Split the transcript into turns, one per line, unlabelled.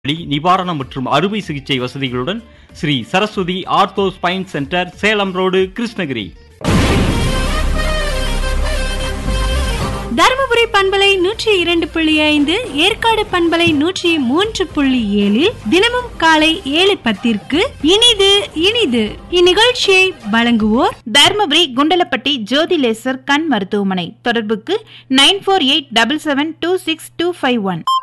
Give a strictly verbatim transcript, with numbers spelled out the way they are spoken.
நிவாரணம் மற்றும் அறுவை சிகிச்சை வசதிகளுடன் Sri Saraswati ortho spine centre, Salem road, Krishnagiri.
Dharmapuri பண்பலை நூற்றி இரண்டு புள்ளி ஐந்து, ஏற்காடு பண்பலை நூற்றி மூன்று புள்ளி ஏழில் தினமும் காலை ஏழு பத்திற்கு இனிது இனிது. இந்நிகழ்ச்சியை வழங்குவோர்
தருமபுரி குண்டலப்பட்டி ஜோதி லேசர் கண் மருத்துவமனை. தொடர்புக்கு nine four eight double seven two six two five one.